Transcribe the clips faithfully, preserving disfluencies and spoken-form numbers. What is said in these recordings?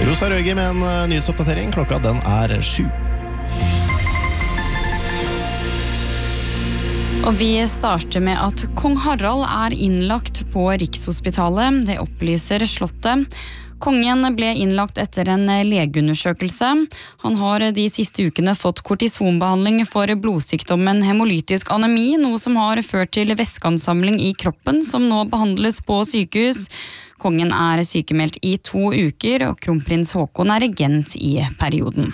Rosa Røger med en nyhetsoppdatering. Klokka den er sju. Og vi starter med at kong Harald er innlagt på Rikshospitalet. Det opplyser Slottet. Kongen ble innlagt etter en legeundersøkelse. Han har de siste ukene fått kortisonbehandling for blodsykdommen hemolytisk anemi, noe som har ført til væskeansamling i kroppen, som nå behandles på sykehus. Kongen er sykemeldt i to uker, og kronprins Haakon er regent i perioden.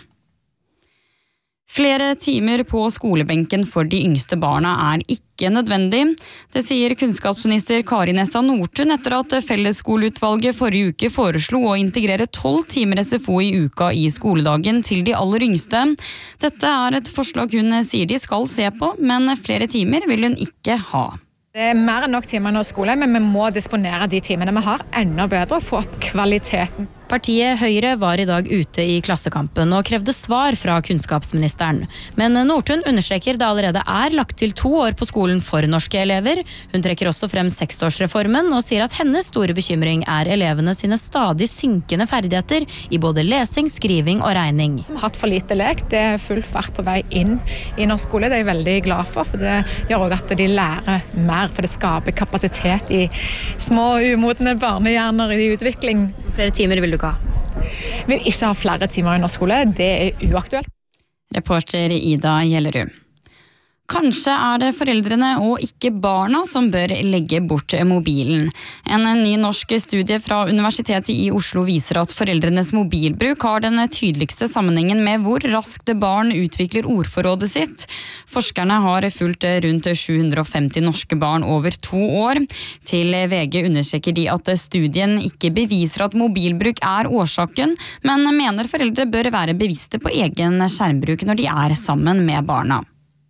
Flere timer på skolebenken for de yngste barna er ikke nødvendig. Det sier kunnskapsminister Kari Nessa Nordtun etter at Fellesskoleutvalget forrige uke foreslo å integrere tolv timer S F O i uka i skoledagen til de aller yngste. Dette er et forslag hun sier de skal se på, men flere timer vil hun ikke ha. Det er mer enn nok timer i skole, men vi må disponere de timene vi har enda bedre og få opp kvaliteten. Partiet Høyre var i dag ute i Klassekampen og krevde svar fra kunnskapsministeren. Men Nordtun understreker det allerede er lagt til to år på skolen for norske elever. Hun trekker også frem seksårsreformen og sier at hennes store bekymring er elevene sine stadig synkende ferdigheter i både lesing, skriving og regning. Som har hatt for lite lek, det er full fart på vei inn i norsk skole. Det er jeg veldig glad for, for det gjør også at de lærer mer, for det skaper kapasitet i små umodne barnehjerner i utvikling. Flere timer vil du ikke ha? Jeg vil ikke ha flere timer i norsk skole, det er uaktuelt. Reporter Ida Gjellerud. Kanskje er det foreldrene og ikke barna som bør legge bort mobilen. En ny norsk studie fra Universitetet i Oslo viser at foreldrenes mobilbruk har den tydeligste sammenhengen med hvor raskt barn utvikler ordforrådet sitt. Forskerne har fulgt rundt sju hundre og femti norske barn over to år. Til V G understreker de at studien ikke beviser at mobilbruk er årsaken, men mener foreldre bør være bevisste på egen skjermbruk når de er sammen med barna.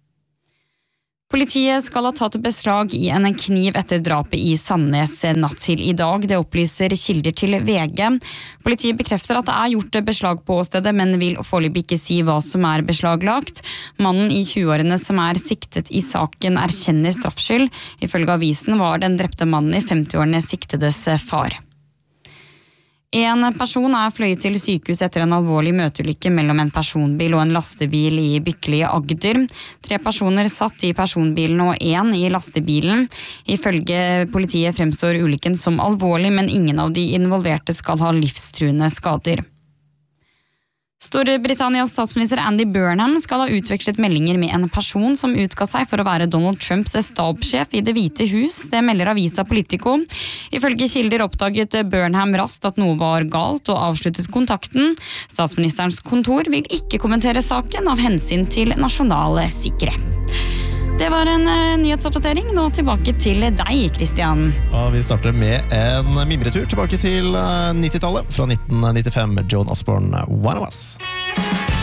Politiet skal ha tatt beslag i en kniv etter drapet i Sandnes natt til i dag. Det opplyser kilder til V G. Politiet bekrefter at det er gjort beslag på stedet, men vil foreløpig ikke si hva som er beslaglagt. Mannen i tjueårene som er siktet i saken erkjenner straffskyld. Ifølge avisen var den drepte mannen i femtiårene siktedes far. En person er fløyet til sykehus etter en alvorlig møteulykke mellom en personbil og en lastebil i Bykle i Agder. Tre personer satt i personbilen og en i lastebilen. Ifølge politiet fremstår ulykken som alvorlig, men ingen av de involverte skal ha livstruende skader. Storbritannias statsminister Andy Burnham skal ha utvekslet meldinger med en person som utga seg for å være Donald Trumps stabssjef i Det hvite hus. Det melder avisa Politico. Ifølge kilder oppdaget Burnham raskt at noe var galt og avsluttet kontakten. Statsministerens kontor vil ikke kommentere saken av hensyn til nasjonal sikkerhet. Det var en uh, nyhetsoppdatering. Nå tilbake til deg, Kristian. Og vi starter med en mimretur tilbake til uh, nittitallet fra nitten nittifem. Joan Osborne, One of Us.